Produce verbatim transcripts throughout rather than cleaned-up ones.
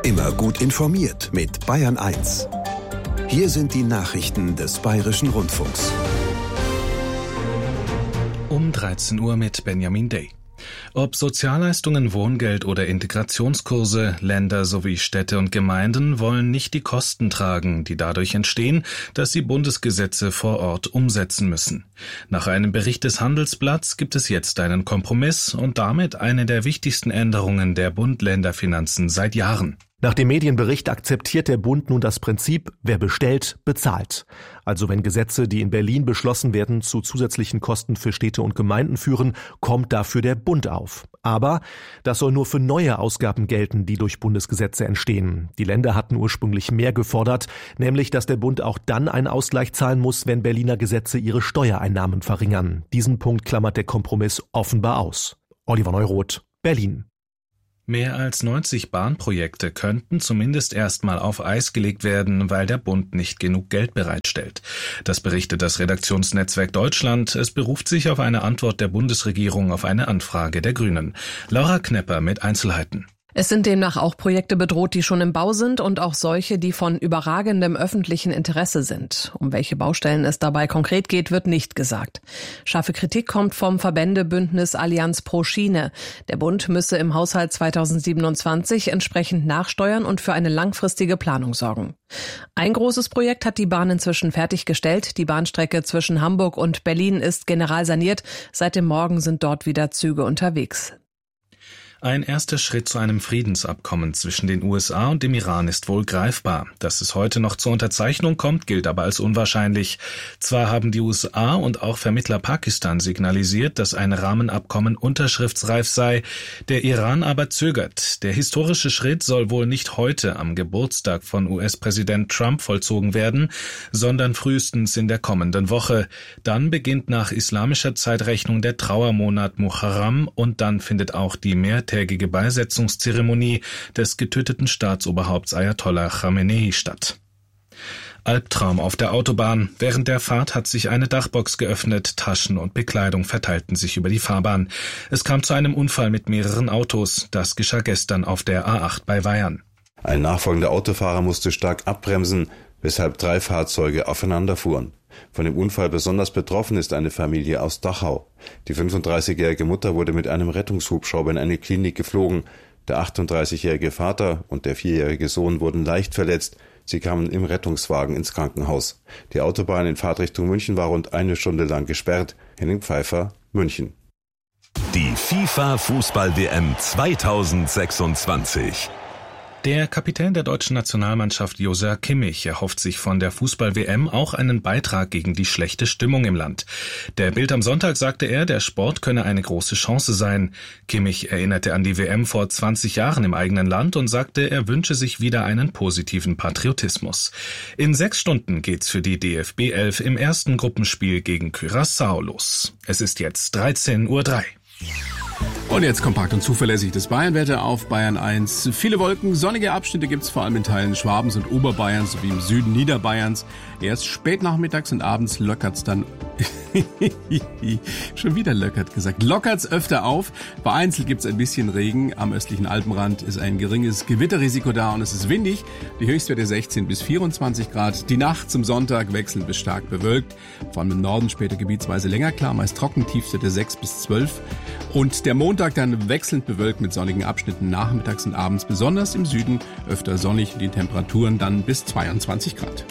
Immer gut informiert mit Bayern eins. Hier sind die Nachrichten des Bayerischen Rundfunks. Um dreizehn Uhr mit Benjamin Day. Ob Sozialleistungen, Wohngeld oder Integrationskurse, Länder sowie Städte und Gemeinden wollen nicht die Kosten tragen, die dadurch entstehen, dass sie Bundesgesetze vor Ort umsetzen müssen. Nach einem Bericht des Handelsblatts gibt es jetzt einen Kompromiss und damit eine der wichtigsten Änderungen der Bund-Länder-Finanzen seit Jahren. Nach dem Medienbericht akzeptiert der Bund nun das Prinzip, wer bestellt, bezahlt. Also wenn Gesetze, die in Berlin beschlossen werden, zu zusätzlichen Kosten für Städte und Gemeinden führen, kommt dafür der Bund auf. Aber das soll nur für neue Ausgaben gelten, die durch Bundesgesetze entstehen. Die Länder hatten ursprünglich mehr gefordert, nämlich dass der Bund auch dann einen Ausgleich zahlen muss, wenn Berliner Gesetze ihre Steuereinnahmen verringern. Diesen Punkt klammert der Kompromiss offenbar aus. Oliver Neuroth, Berlin. Mehr als neunzig Bahnprojekte könnten zumindest erstmal auf Eis gelegt werden, weil der Bund nicht genug Geld bereitstellt. Das berichtet das Redaktionsnetzwerk Deutschland. Es beruft sich auf eine Antwort der Bundesregierung auf eine Anfrage der Grünen. Laura Knepper mit Einzelheiten. Es sind demnach auch Projekte bedroht, die schon im Bau sind und auch solche, die von überragendem öffentlichen Interesse sind. Um welche Baustellen es dabei konkret geht, wird nicht gesagt. Scharfe Kritik kommt vom Verbändebündnis Allianz pro Schiene. Der Bund müsse im Haushalt zweitausendsiebenundzwanzig entsprechend nachsteuern und für eine langfristige Planung sorgen. Ein großes Projekt hat die Bahn inzwischen fertiggestellt. Die Bahnstrecke zwischen Hamburg und Berlin ist generalsaniert. Seit dem Morgen sind dort wieder Züge unterwegs. Ein erster Schritt zu einem Friedensabkommen zwischen den U S A und dem Iran ist wohl greifbar. Dass es heute noch zur Unterzeichnung kommt, gilt aber als unwahrscheinlich. Zwar haben die U S A und auch Vermittler Pakistan signalisiert, dass ein Rahmenabkommen unterschriftsreif sei, der Iran aber zögert. Der historische Schritt soll wohl nicht heute am Geburtstag von U S-Präsident Trump vollzogen werden, sondern frühestens in der kommenden Woche. Dann beginnt nach islamischer Zeitrechnung der Trauermonat Muharram und dann findet auch die mehrtägige tägige Beisetzungszeremonie des getöteten Staatsoberhaupts Ayatollah Khamenei statt. Albtraum auf der Autobahn. Während der Fahrt hat sich eine Dachbox geöffnet, Taschen und Bekleidung verteilten sich über die Fahrbahn. Es kam zu einem Unfall mit mehreren Autos. Das geschah gestern auf der A acht bei Weyern. Ein nachfolgender Autofahrer musste stark abbremsen, weshalb drei Fahrzeuge aufeinander fuhren. Von dem Unfall besonders betroffen ist eine Familie aus Dachau. Die fünfunddreißigjährige Mutter wurde mit einem Rettungshubschrauber in eine Klinik geflogen. Der achtunddreißigjährige Vater und der vierjährige Sohn wurden leicht verletzt. Sie kamen im Rettungswagen ins Krankenhaus. Die Autobahn in Fahrtrichtung München war rund eine Stunde lang gesperrt. Henning Pfeiffer, München. Die FIFA-Fußball-W M zweitausendsechsundzwanzig. Der Kapitän der deutschen Nationalmannschaft Joshua Kimmich erhofft sich von der Fußball-W M auch einen Beitrag gegen die schlechte Stimmung im Land. Der Bild am Sonntag sagte er, der Sport könne eine große Chance sein. Kimmich erinnerte an die W M vor zwanzig Jahren im eigenen Land und sagte, er wünsche sich wieder einen positiven Patriotismus. In sechs Stunden geht's für die D F B elf im ersten Gruppenspiel gegen Curaçao los. Es ist jetzt dreizehn Uhr drei. Und jetzt kompakt und zuverlässig das Bayernwetter auf Bayern eins. Viele Wolken, sonnige Abschnitte gibt's vor allem in Teilen Schwabens und Oberbayerns sowie im Süden Niederbayerns. Erst spät nachmittags und abends lockert's dann, schon wieder löckert gesagt, lockert's öfter auf. Vereinzelt gibt's ein bisschen Regen. Am östlichen Alpenrand ist ein geringes Gewitterrisiko da und es ist windig. Die Höchstwerte sechzehn bis vierundzwanzig Grad. Die Nacht zum Sonntag wechselnd bis stark bewölkt. Vor allem im Norden später gebietsweise länger klar, meist trocken, Tiefstwerte sechs bis zwölf. Und der Montag dann wechselnd bewölkt mit sonnigen Abschnitten nachmittags und abends, besonders im Süden öfter sonnig, die Temperaturen dann bis zweiundzwanzig Grad.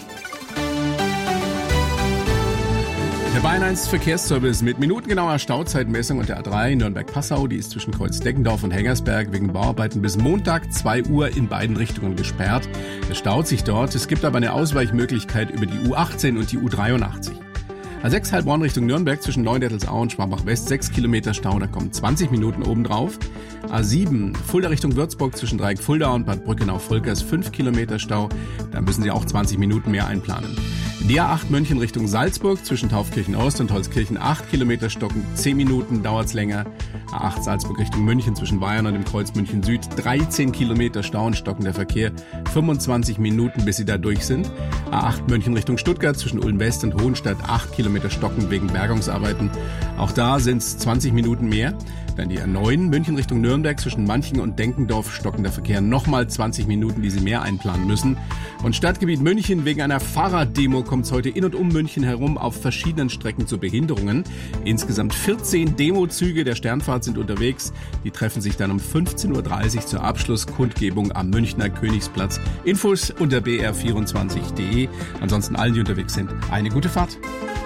Der Bayern eins Verkehrsservice mit minutengenauer Stauzeitmessung und der A drei Nürnberg-Passau, die ist zwischen Kreuz-Deckendorf und Hengersberg wegen Bauarbeiten bis Montag zwei Uhr in beiden Richtungen gesperrt. Es staut sich dort, es gibt aber eine Ausweichmöglichkeit über die U achtzehn und die U dreiundachtzig. A sechs Heilbronn Richtung Nürnberg zwischen Neudettelsau und Schwabach-West sechs Kilometer Stau, da kommen zwanzig Minuten obendrauf. A sieben Fulda Richtung Würzburg zwischen Dreieck Fulda und Bad Brückenau-Volkers fünf Kilometer Stau, da müssen Sie auch zwanzig Minuten mehr einplanen. Die A acht München Richtung Salzburg zwischen Taufkirchen Ost und Holzkirchen acht Kilometer stocken, zehn Minuten dauert's länger. A acht Salzburg Richtung München zwischen Weihern und dem Kreuz München Süd. dreizehn Kilometer Stau und stockender Verkehr. fünfundzwanzig Minuten, bis Sie da durch sind. A acht München Richtung Stuttgart zwischen Ulm West und Hohenstadt. acht Kilometer stockend wegen Bergungsarbeiten. Auch da sind es zwanzig Minuten mehr. Dann die A neun München Richtung Nürnberg zwischen Manching und Denkendorf. Stockender Verkehr. Nochmal zwanzig Minuten, die Sie mehr einplanen müssen. Und Stadtgebiet München, wegen einer Fahrraddemo kommt es heute in und um München herum auf verschiedenen Strecken zu Behinderungen. Insgesamt vierzehn Demozüge der Sternfahrt sind unterwegs. Die treffen sich dann um fünfzehn Uhr dreißig zur Abschlusskundgebung am Münchner Königsplatz. Infos unter b r vierundzwanzig punkt d e. Ansonsten allen, die unterwegs sind, eine gute Fahrt.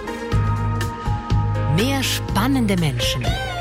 Mehr spannende Menschen.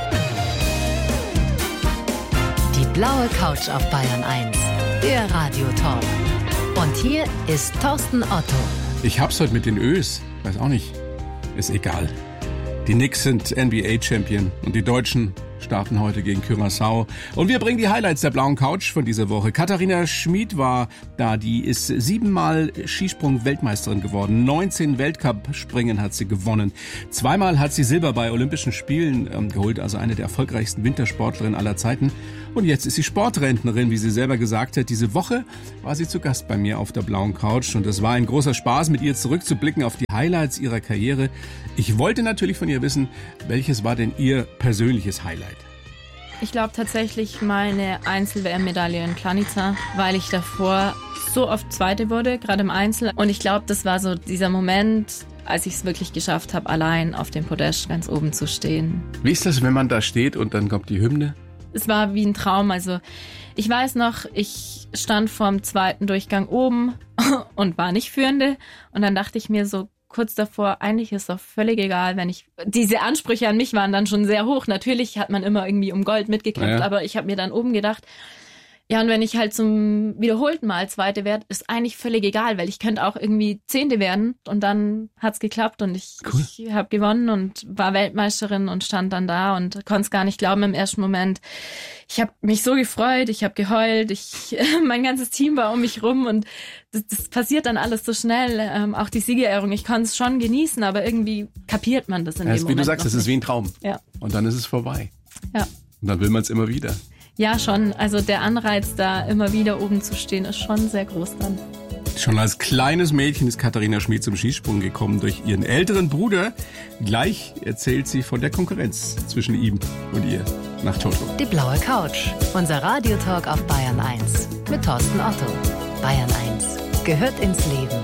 Die blaue Couch auf Bayern eins, der Radiotalk. Und hier ist Thorsten Otto. Ich hab's heute mit den Ös. Weiß auch nicht. Ist egal. Die Knicks sind N B A-Champion und die Deutschen starten heute gegen Curaçao. Und wir bringen die Highlights der blauen Couch von dieser Woche. Katharina Schmid war da. Die ist siebenmal Skisprung-Weltmeisterin geworden. neunzehn Weltcup-Springen hat sie gewonnen. Zweimal hat sie Silber bei Olympischen Spielen ähm, geholt. Also eine der erfolgreichsten Wintersportlerinnen aller Zeiten. Und jetzt ist sie Sportrentnerin, wie sie selber gesagt hat. Diese Woche war sie zu Gast bei mir auf der blauen Couch. Und es war ein großer Spaß, mit ihr zurückzublicken auf die Highlights ihrer Karriere. Ich wollte natürlich von ihr wissen, welches war denn ihr persönliches Highlight? Ich glaube tatsächlich meine Einzel-W M-Medaille in Planica, weil ich davor so oft Zweite wurde, gerade im Einzel. Und ich glaube, das war so dieser Moment, als ich es wirklich geschafft habe, allein auf dem Podest ganz oben zu stehen. Wie ist das, wenn man da steht und dann kommt die Hymne? Es war wie ein Traum. Also ich weiß noch, ich stand vorm zweiten Durchgang oben und war nicht Führende. Und dann dachte ich mir so, kurz davor, eigentlich ist doch völlig egal, wenn ich, diese Ansprüche an mich waren dann schon sehr hoch. Natürlich hat man immer irgendwie um Gold mitgekämpft, ja. Aber ich habe mir dann oben gedacht, ja, und wenn ich halt zum wiederholten Mal Zweite werde, ist eigentlich völlig egal, weil ich könnte auch irgendwie Zehnte werden und dann hat's geklappt und ich, cool. ich habe gewonnen und war Weltmeisterin und stand dann da und konnte es gar nicht glauben im ersten Moment. Ich habe mich so gefreut, ich habe geheult, ich mein ganzes Team war um mich rum und das, das passiert dann alles so schnell. Ähm, auch die Siegerehrung, ich konnte es schon genießen, aber irgendwie kapiert man das in ja, dem wie Moment du sagst, noch es ist nicht. wie ein Traum. Ja. Und dann ist es vorbei. Ja. Und dann will man es immer wieder. Ja, schon. Also der Anreiz, da immer wieder oben zu stehen, ist schon sehr groß dann. Schon als kleines Mädchen ist Katharina Schmid zum Skisprung gekommen durch ihren älteren Bruder. Gleich erzählt sie von der Konkurrenz zwischen ihm und ihr nach Toto. Die blaue Couch, unser Radiotalk auf Bayern eins mit Thorsten Otto. Bayern eins gehört ins Leben.